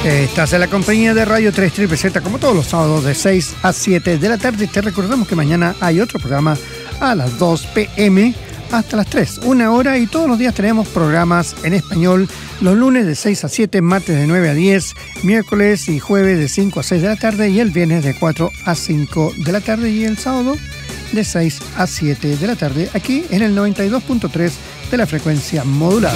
Estás en la compañía de Radio 3 Triple Z como todos los sábados de 6 a 7 de la tarde. Te recordamos que mañana hay otro programa a las 2 p.m. hasta las 3, una hora, y todos los días tenemos programas en español los lunes de 6 a 7, martes de 9 a 10, miércoles y jueves de 5 a 6 de la tarde y el viernes de 4 a 5 de la tarde y el sábado de 6 a 7 de la tarde aquí en el 92.3 de la frecuencia modulada.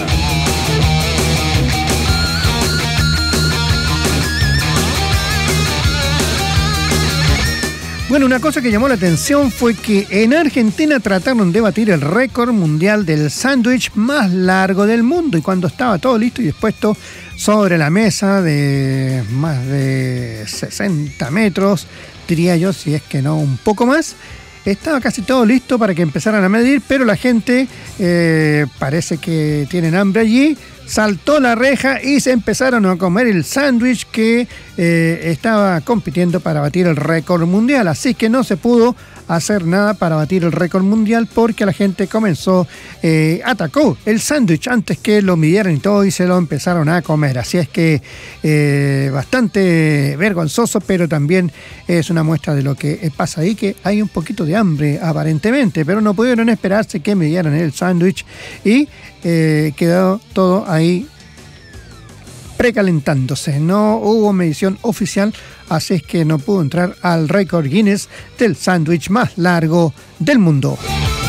Bueno, una cosa que llamó la atención fue que en Argentina trataron de batir el récord mundial del sándwich más largo del mundo, y cuando estaba todo listo y dispuesto sobre la mesa de más de 60 metros, diría yo, si es que no un poco más, estaba casi todo listo para que empezaran a medir, pero la gente parece que tienen hambre allí, saltó la reja y se empezaron a comer el sándwich que estaba compitiendo para batir el récord mundial. Así que no se pudo hacer nada para batir el récord mundial porque la gente comenzó, atacó el sándwich antes que lo midieran y todo, y se lo empezaron a comer. Así es que bastante vergonzoso, pero también es una muestra de lo que pasa ahí, que hay un poquito de hambre aparentemente, pero no pudieron esperarse que midieran el sándwich y quedó todo ahí precalentándose. No hubo medición oficial, así es que no pudo entrar al récord Guinness del sándwich más largo del mundo.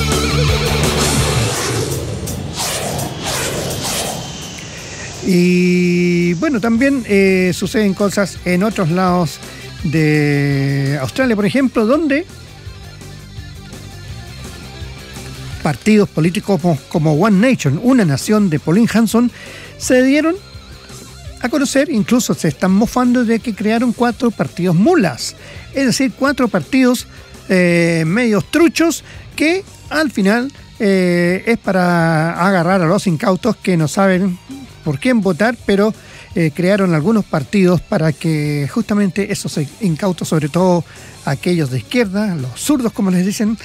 Y bueno, también suceden cosas en otros lados de Australia, por ejemplo, donde partidos políticos como One Nation, una nación de Pauline Hanson, se dieron a conocer, incluso se están mofando de que crearon 4 partidos mulas, es decir, 4 partidos medios truchos que al final es para agarrar a los incautos que no saben por quién votar, pero crearon algunos partidos para que justamente esos incautos, sobre todo aquellos de izquierda, los zurdos como les dicen,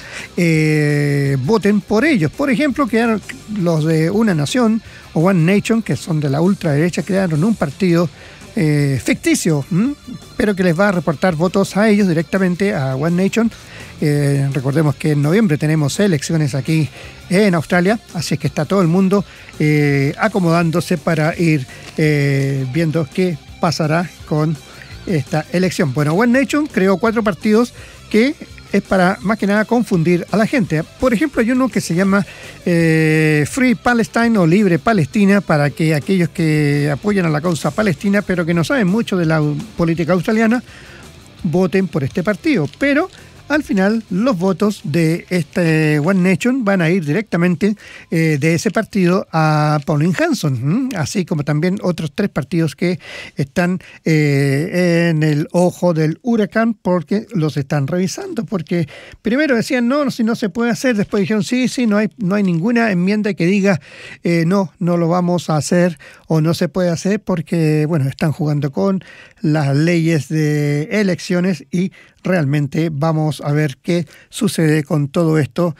voten por ellos. Por ejemplo, crearon los de Una Nación o One Nation, que son de la ultraderecha, crearon un partido ficticio, pero que les va a reportar votos a ellos directamente, a One Nation. Recordemos que en noviembre tenemos elecciones aquí en Australia, así que está todo el mundo acomodándose para ir viendo qué pasará con esta elección. Bueno, One Nation creó 4 partidos que es para, más que nada, confundir a la gente. Por ejemplo, hay uno que se llama Free Palestine o Libre Palestina, para que aquellos que apoyan a la causa palestina, pero que no saben mucho de la política australiana, voten por este partido. Pero al final los votos de este One Nation van a ir directamente de ese partido a Pauline Hanson, así como también otros 3 partidos que están en el ojo del huracán porque los están revisando, porque primero decían no, si no se puede hacer, después dijeron sí, no hay ninguna enmienda que diga no lo vamos a hacer o no se puede hacer, porque bueno, están jugando con las leyes de elecciones y realmente vamos a ver qué sucede con todo esto.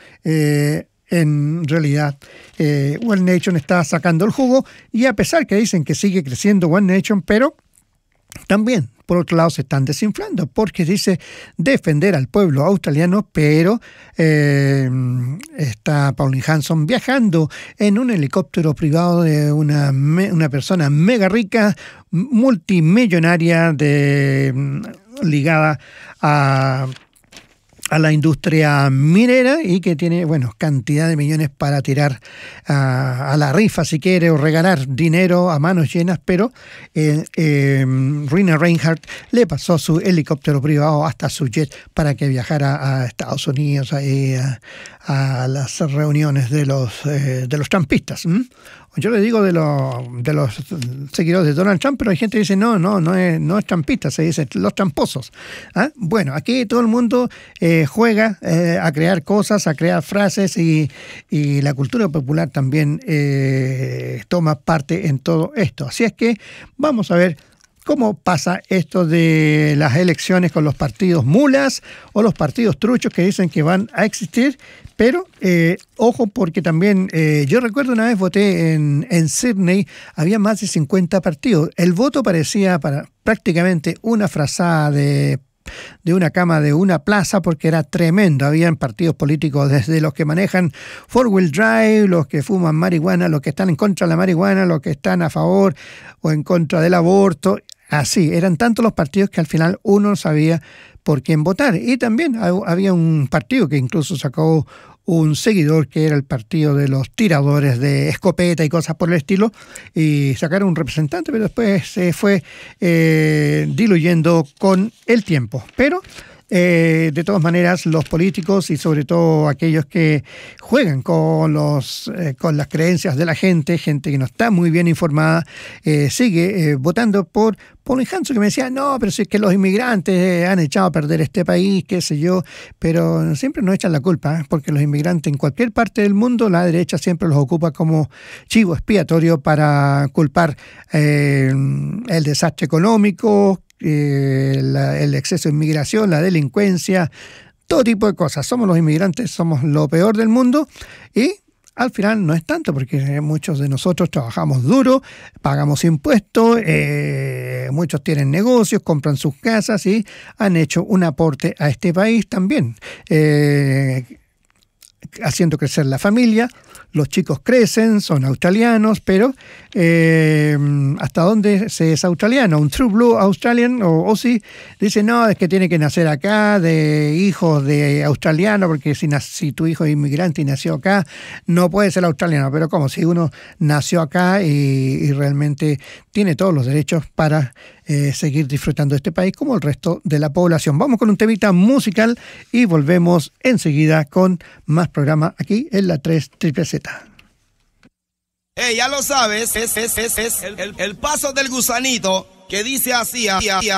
En realidad, One Nation está sacando el jugo, y a pesar que dicen que sigue creciendo One Nation, pero también, por otro lado, se están desinflando porque dice defender al pueblo australiano, pero está Pauline Hanson viajando en un helicóptero privado de una persona mega rica, multimillonaria, ligada a la industria minera, y que tiene, cantidad de millones para tirar a la rifa si quiere, o regalar dinero a manos llenas, pero Rina Reinhardt le pasó su helicóptero privado hasta su jet para que viajara a Estados Unidos a las reuniones de los trumpistas. Yo le digo de los seguidores de Donald Trump, pero hay gente que dice no es trumpista, se dice los tramposos. Bueno, aquí todo el mundo juega a crear cosas, a crear frases, y la cultura popular también toma parte en todo esto. Así es que vamos a ver cómo pasa esto de las elecciones con los partidos mulas o los partidos truchos que dicen que van a existir, Pero ojo, porque también yo recuerdo una vez voté en Sydney, había más de 50 partidos. El voto parecía para prácticamente una frazada de una cama de una plaza, porque era tremendo. Habían partidos políticos desde los que manejan four-wheel drive, los que fuman marihuana, los que están en contra de la marihuana, los que están a favor o en contra del aborto. Así, eran tantos los partidos que al final uno no sabía por quién votar. Y también había un partido que incluso sacó un seguidor, que era el partido de los tiradores de escopeta y cosas por el estilo, y sacaron un representante, pero después se fue diluyendo con el tiempo. Pero de todas maneras, los políticos y sobre todo aquellos que juegan con las creencias de la gente que no está muy bien informada, sigue votando por Pauline Hanson, que me decía, no, pero si es que los inmigrantes han echado a perder este país, qué sé yo, pero siempre nos echan la culpa, porque los inmigrantes en cualquier parte del mundo, la derecha siempre los ocupa como chivo expiatorio para culpar el desastre económico, el exceso de inmigración, la delincuencia, todo tipo de cosas. Somos los inmigrantes, somos lo peor del mundo, y al final no es tanto, porque muchos de nosotros trabajamos duro, pagamos impuestos, muchos tienen negocios, compran sus casas y han hecho un aporte a este país también, haciendo crecer la familia. Los chicos crecen, son australianos, pero ¿hasta dónde se es australiano? Un True Blue Australian o Aussie dice, no, es que tiene que nacer acá, de hijos de australiano, porque si tu hijo es inmigrante y nació acá, no puede ser australiano. Pero como si uno nació acá y realmente tiene todos los derechos para seguir disfrutando de este país como el resto de la población. Vamos con un temita musical y volvemos enseguida con más programa aquí en la 3 Triple Z. Ya lo sabes, es el paso del gusanito, que dice así.